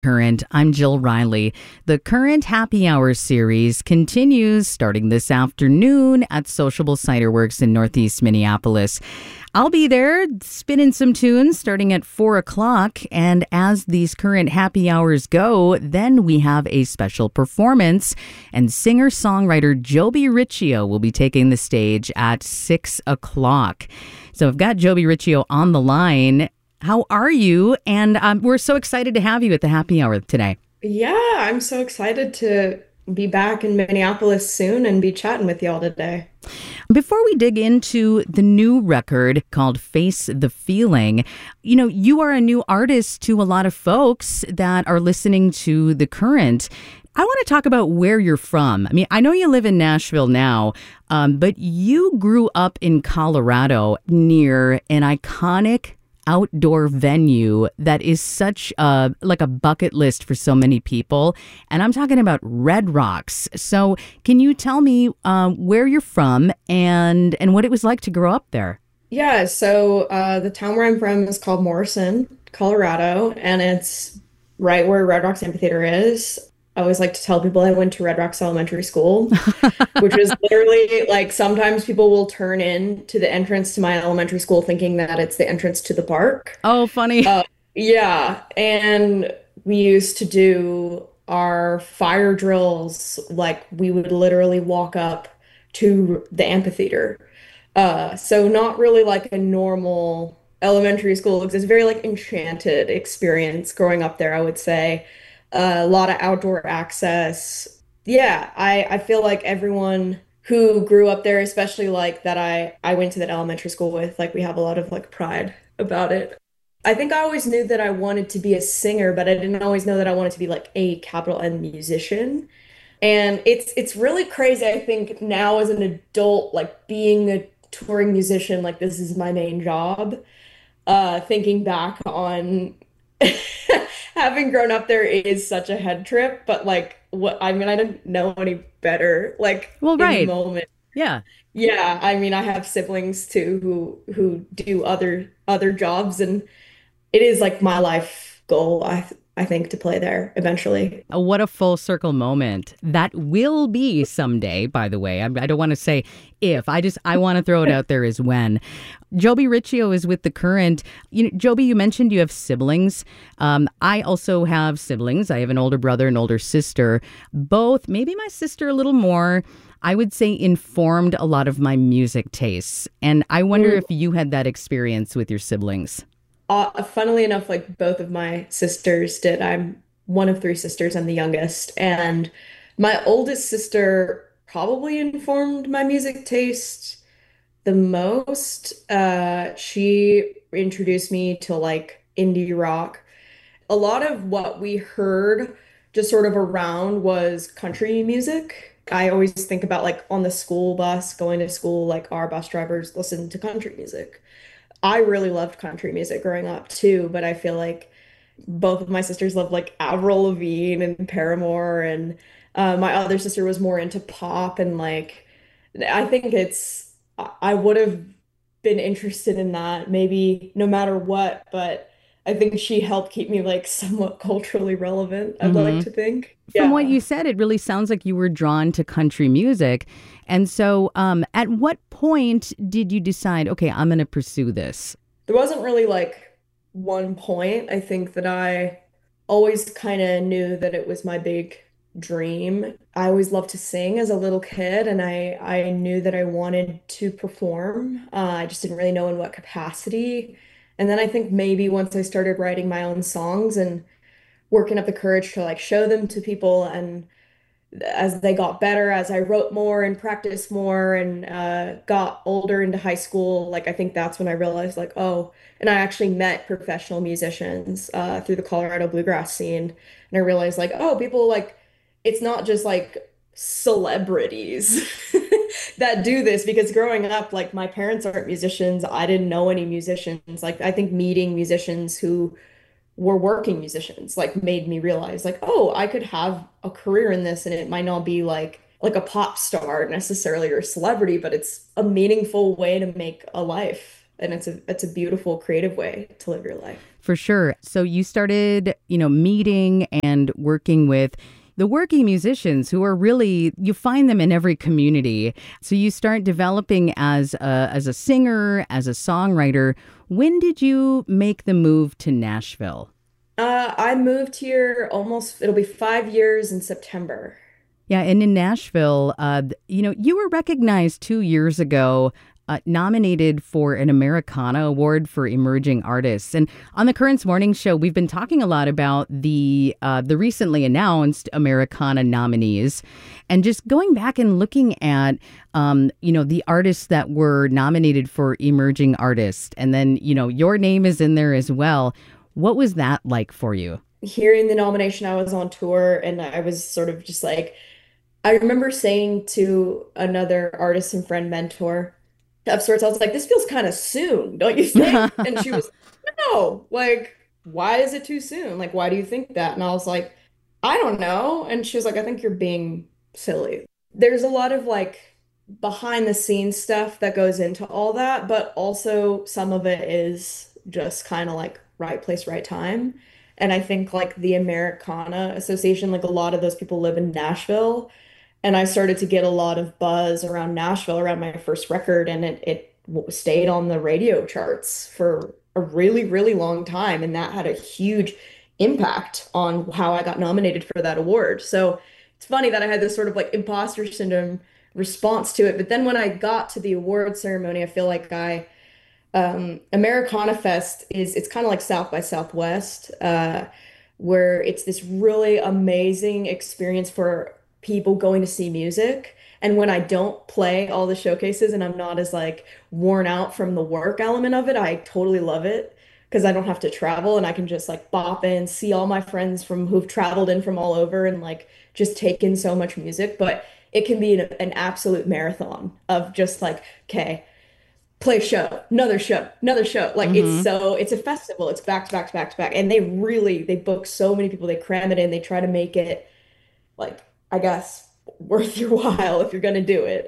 Current. I'm Jill Riley. The Current Happy Hour series continues starting this afternoon at Sociable Cider Works in Northeast Minneapolis. I'll be there spinning some tunes starting at 4 o'clock. And as these current happy hours go, then we have a special performance. And singer-songwriter Joby Riccio will be taking the stage at 6 o'clock. So I've got Joby Riccio on the line. How are you? And we're so excited to have you at the happy hour today. Yeah, I'm so excited to be back in Minneapolis soon and be chatting with y'all today. Before we dig into the new record called Face the Feeling, you are a new artist to a lot of folks that are listening to The Current. I want to talk about where you're from. I mean, I know you live in Nashville now, but you grew up in Colorado near an iconic outdoor venue that is such like a bucket list for so many people. And I'm talking about Red Rocks. So can you tell me where you're from and what it was like to grow up there? Yeah, so the town where I'm from is called Morrison, Colorado, and it's right where Red Rocks Amphitheater is. I always like to tell people I went to Red Rocks Elementary School, which was literally like sometimes people will turn in to the entrance to my elementary school thinking that it's the entrance to the park. Oh, funny. Yeah, and we used to do our fire drills like we would literally walk up to the amphitheater. So not really like a normal elementary school. It's a very like enchanted experience growing up there, I would say. A lot of outdoor access. Yeah, I feel like everyone who grew up there, especially like that I went to that elementary school with, like we have a lot of like pride about it. I think I always knew that I wanted to be a singer, but I didn't always know that I wanted to be like a capital N musician. And it's really crazy, I think now as an adult, like being a touring musician, like this is my main job. Thinking back on having grown up there is such a head trip, but like what I mean, I didn't know any better, like Well, in the right. moment. Yeah. Yeah, I mean, I have siblings too who do other jobs, and it is like my life goal, I think, to play there eventually. What a full circle moment that will be someday, by the way. I don't want to say if. I want to throw it out there as when. Joby Riccio is with The Current. Joby, you mentioned you have siblings. I also have siblings. I have an older brother and older sister. Both, maybe my sister a little more, I would say informed a lot of my music tastes. And I wonder if you had that experience with your siblings. Funnily enough, like both of my sisters did. I'm one of three sisters. I'm the youngest, and my oldest sister probably informed my music taste the most. She introduced me to like indie rock. A lot of what we heard just sort of around was country music. I always think about like on the school bus going to school, like our bus drivers listen to country music. I really loved country music growing up too, but I feel like both of my sisters loved like Avril Lavigne and Paramore, and my other sister was more into pop and like I think I would have been interested in that maybe no matter what, but I think she helped keep me like somewhat culturally relevant, I'd like Hmm. to think. From what Yeah. you said, it really sounds like you were drawn to country music. And so, at what point did you decide, okay, I'm going to pursue this? There wasn't really like one point. I think that I always kind of knew that it was my big dream. I always loved to sing as a little kid, and I knew that I wanted to perform. I just didn't really know in what capacity. And then I think maybe once I started writing my own songs and working up the courage to like show them to people, and as they got better, as I wrote more and practiced more and got older into high school, like I think that's when I realized like, oh, and I actually met professional musicians through the Colorado bluegrass scene. And I realized like, oh, people like, it's not just like celebrities that do this because growing up, like my parents aren't musicians. I didn't know any musicians. Like I think meeting musicians who were working musicians like made me realize like oh I could have a career in this and it might not be like a pop star necessarily or a celebrity but it's a meaningful way to make a life and it's a beautiful creative way to live your life. For sure. So you started, meeting and working with the working musicians who are really, you find them in every community. So you start developing as a singer, as a songwriter. When did you make the move to Nashville? I moved here it'll be 5 years in September. Yeah, and in Nashville, you were recognized 2 years ago, nominated for an Americana Award for Emerging Artists. And on the Currents Morning Show, we've been talking a lot about the recently announced Americana nominees, and just going back and looking at the artists that were nominated for Emerging Artists, and then your name is in there as well. What was that like for you? Hearing the nomination, I was on tour and I was sort of just like, I remember saying to another artist and friend mentor of sorts, I was like, this feels kind of soon, don't you think? And she was, no, like, why is it too soon? Like, why do you think that? And I was like, I don't know. And she was like, I think you're being silly. There's a lot of like behind the scenes stuff that goes into all that, but also some of it is just kind of like right place, right time. And I think like the Americana Association, like a lot of those people live in Nashville. And I started to get a lot of buzz around Nashville around my first record, and it stayed on the radio charts for a really, really long time. And that had a huge impact on how I got nominated for that award. So it's funny that I had this sort of like imposter syndrome response to it. But then when I got to the award ceremony, I feel like Americana Fest it's kind of like South by Southwest, where it's this really amazing experience for people going to see music. And when I don't play all the showcases and I'm not as like worn out from the work element of it, I totally love it because I don't have to travel and I can just like bop in, see all my friends from who've traveled in from all over and like just take in so much music. But it can be an absolute marathon of just like, okay, play a show, another show, another show. Like Hmm. it's a festival. It's back to back to back to back. And they book so many people, they cram it in, they try to make it like, I guess, worth your while if you're gonna do it.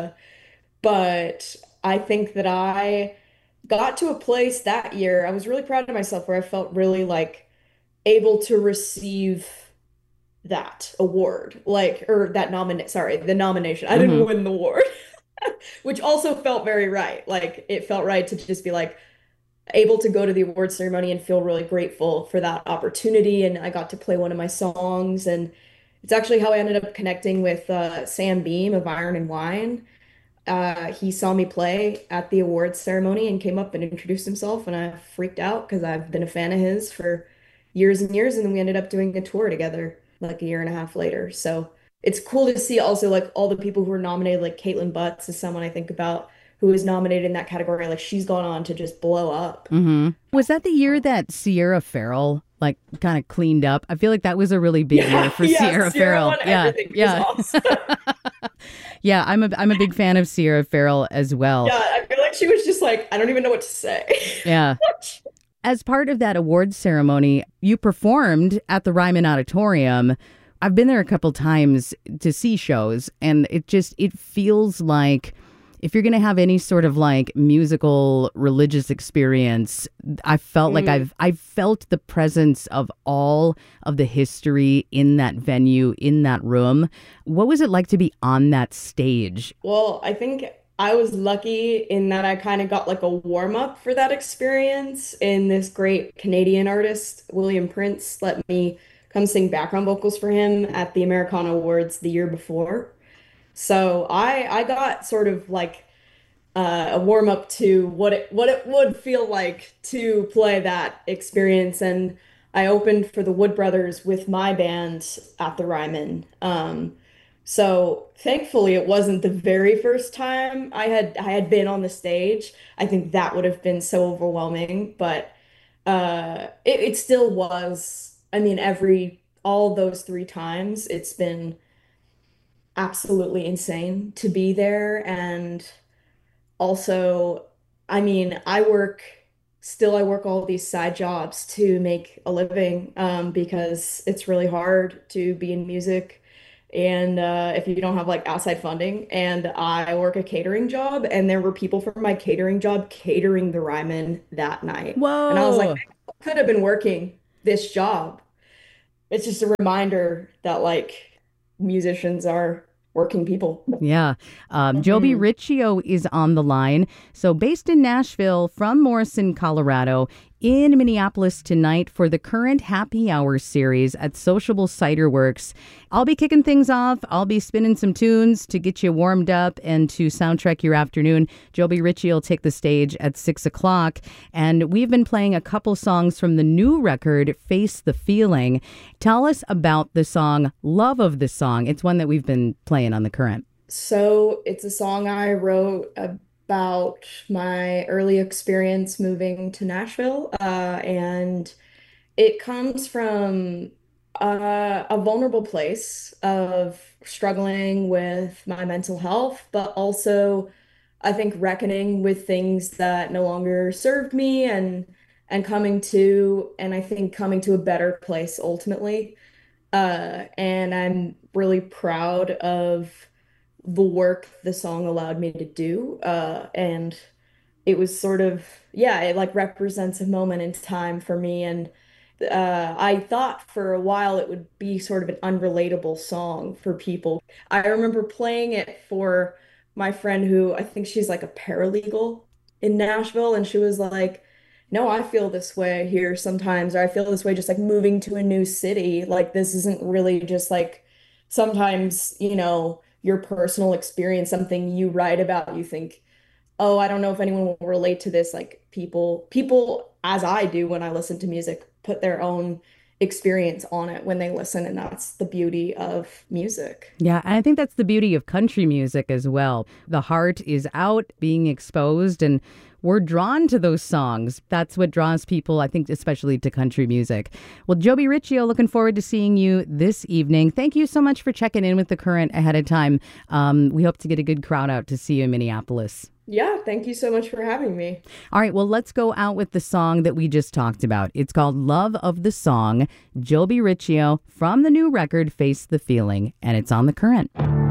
But I think that I got to a place that year, I was really proud of myself where I felt really like able to receive that award, like, or that sorry, the nomination. I didn't Hmm. win the award, which also felt very right. Like it felt right to just be like able to go to the award ceremony and feel really grateful for that opportunity. And I got to play one of my songs, and it's actually how I ended up connecting with Sam Beam of Iron and Wine. He saw me play at the awards ceremony and came up and introduced himself, and I freaked out because I've been a fan of his for years and years, and then we ended up doing a tour together like a year and a half later. So it's cool to see also like all the people who were nominated, like Caitlin Butts is someone I think about who was nominated in that category. Like she's gone on to just blow up. Hmm. Was that the year that Sierra Farrell like kind of cleaned up? I feel like that was a really big year Yeah, for yeah, Sierra Sierra Farrell. won Yeah, everything. It was yeah. awesome. Yeah, I'm a big fan of Sierra Farrell as well. Yeah, I feel like she was just like, I don't even know what to say. Yeah. As part of that awards ceremony, you performed at the Ryman Auditorium. I've been there a couple times to see shows, and it feels like if you're going to have any sort of like musical religious experience, I felt like Mm. I've felt the presence of all of the history in that venue, in that room. What was it like to be on that stage? Well, I think I was lucky in that I kind of got like a warm up for that experience. And this great Canadian artist, William Prince, let me come sing background vocals for him at the Americana Awards the year before. So I got sort of like a warm up to what it would feel like to play that experience. And I opened for the Wood Brothers with my band at the Ryman. So thankfully it wasn't the very first time I had been on the stage. I think that would have been so overwhelming, but it still was. I mean, all those three times, it's been absolutely insane to be there. And also, I mean, I work all these side jobs to make a living, because it's really hard to be in music. And if you don't have like outside funding, and I work a catering job, and there were people from my catering job catering the Ryman that night. And I was like, Whoa. Could have been working this job. It's just a reminder that like musicians are working people. Yeah. Joby Mhm. Riccio is on the line. So, based in Nashville, from Morrison, Colorado, in Minneapolis tonight for the current Happy Hour series at Sociable Cider Works. I'll be kicking things off. I'll be spinning some tunes to get you warmed up and to soundtrack your afternoon. Joby Riccio will take the stage at 6 o'clock. And we've been playing a couple songs from the new record, Face the Feeling. Tell us about the song, Love of the Song. It's one that we've been playing on the current. So it's a song I wrote about my early experience moving to Nashville, and it comes from a vulnerable place of struggling with my mental health, but also I think reckoning with things that no longer served me and I think coming to a better place ultimately. And I'm really proud of the work the song allowed me to do. And it was sort of, yeah, it like represents a moment in time for me. And I thought for a while it would be sort of an unrelatable song for people. I remember playing it for my friend who I think she's like a paralegal in Nashville, and she was like, no, I feel this way here sometimes, or I feel this way just like moving to a new city. Like, this isn't really just like sometimes, your personal experience, something you write about, you think, oh, I don't know if anyone will relate to this. Like people, as I do when I listen to music, put their own experience on it when they listen, and that's the beauty of music. Yeah, and I think that's the beauty of country music as well. The heart is out, being exposed, and we're drawn to those songs. That's what draws people, I think, especially to country music. Well, Joby Riccio, looking forward to seeing you this evening. Thank you so much for checking in with The Current ahead of time. We hope to get a good crowd out to see you in Minneapolis. Yeah, thank you so much for having me. All right, well, let's go out with the song that we just talked about. It's called Love of the Song, Joby Riccio from the new record, Face the Feeling, and it's on The Current.